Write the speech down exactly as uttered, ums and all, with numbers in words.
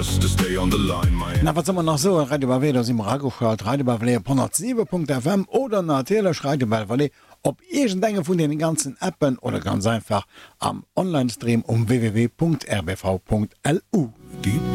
Na wat sommer nach so Radiower im Ragoschaalt Radiobavalé hundert sieben Punkt F M oder natürlich Radiobavalé op egent Dinge vun den ganzen Appen oder ganz einfach am Online-Stream um w w w Punkt r b v Punkt l u.